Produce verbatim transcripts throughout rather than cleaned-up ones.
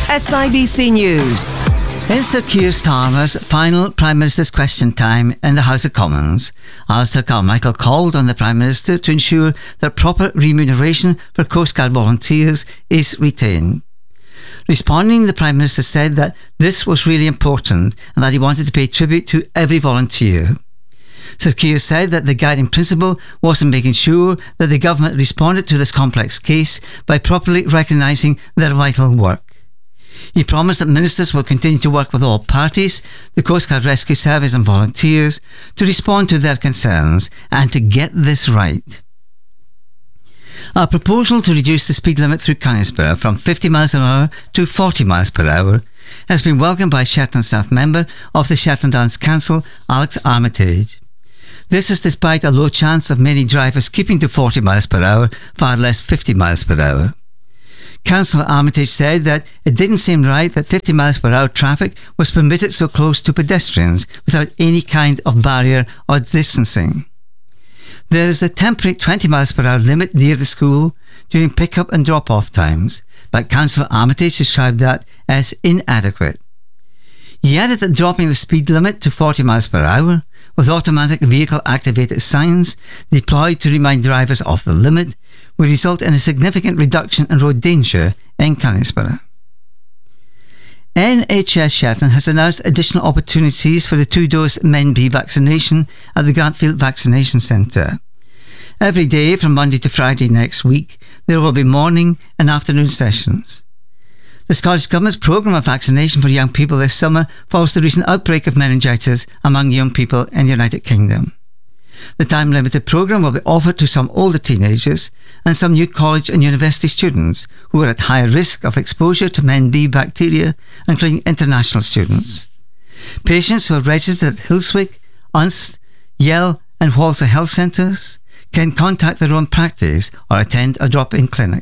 S I B C News. In Sir Keir Starmer's final Prime Minister's question time in the House of Commons, Alistair Carmichael called on the Prime Minister to ensure that proper remuneration for Coast Guard volunteers is retained. Responding, the Prime Minister said that this was really important and that he wanted to pay tribute to every volunteer. Sir Keir said that the guiding principle was in making sure that the government responded to this complex case by properly recognising their vital work. He promised that ministers will continue to work with all parties, the Coast Guard Rescue Service and volunteers, to respond to their concerns and to get this right. A proposal to reduce the speed limit through Canningsborough from fifty miles an hour to forty miles per hour has been welcomed by Shetland South member of the Shetland Downs Council, Alex Armitage. This is despite a low chance of many drivers keeping to forty miles per hour, far less fifty miles per hour. Councillor Armitage said that it didn't seem right that fifty miles per hour traffic was permitted so close to pedestrians without any kind of barrier or distancing. There is a temporary twenty miles per hour limit near the school during pick-up and drop-off times, but Councillor Armitage described that as inadequate. He added that dropping the speed limit to forty miles per hour with automatic vehicle-activated signs deployed to remind drivers of the limit will result in a significant reduction in road danger in Canningsborough. N H S Shetland has announced additional opportunities for the two-dose Men B vaccination at the Grantfield Vaccination Centre. Every day from Monday to Friday next week, there will be morning and afternoon sessions. The Scottish Government's programme of vaccination for young people this summer follows the recent outbreak of meningitis among young people in the United Kingdom. The time-limited programme will be offered to some older teenagers and some new college and university students who are at higher risk of exposure to Men B bacteria, including international students. Patients who are registered at Hillswick, Unst, Yell and Walsall Health Centres can contact their own practice or attend a drop-in clinic.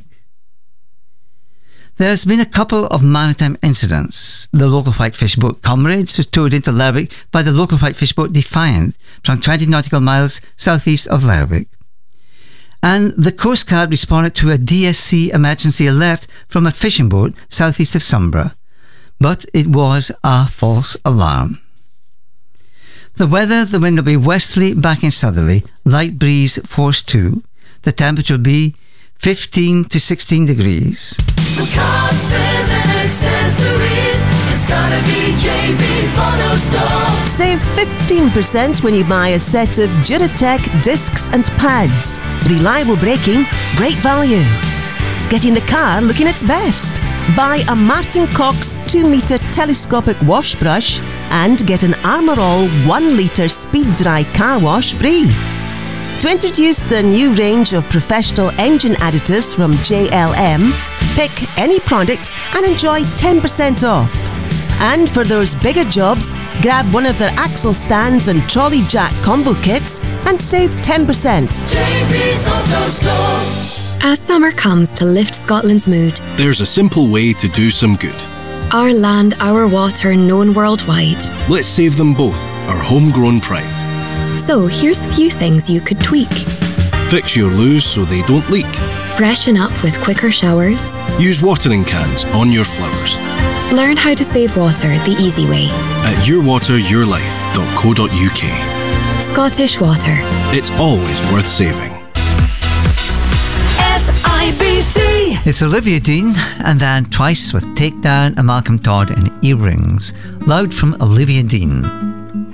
There has been a couple of maritime incidents. The local whitefish boat Comrades was towed into Lerwick by the local whitefish boat Defiant from twenty nautical miles southeast of Lerwick. And the Coast Guard responded to a D S C emergency alert from a fishing boat southeast of Sunborough, but it was a false alarm. The weather, the wind will be westerly, backing southerly, light breeze force two. The temperature will be fifteen to sixteen degrees. For cars, spares and accessories, it's gotta be J B's Auto Store. Save fifteen percent when you buy a set of Duratec discs and pads. Reliable braking, great value. Getting the car looking its best. Buy a Martin Cox two metre telescopic wash brush and get an Armour All one litre speed dry car wash free. To introduce the new range of professional engine additives from J L M, pick any product and enjoy ten percent off. And for those bigger jobs, grab one of their axle stands and trolley jack combo kits and save ten percent. J B's Auto Store. As summer comes to lift Scotland's mood, there's a simple way to do some good. Our land, our water, known worldwide. Let's save them both, our homegrown pride. So here's a few things you could tweak. Fix your loos so they don't leak. Freshen up with quicker showers. Use watering cans on your flowers. Learn how to save water the easy way. At your water your life dot co dot U K. Scottish Water. It's always worth saving. S I B C. It's Olivia Dean and then Twice with Takedown and Malcolm Todd in Earrings. Loud from Olivia Dean.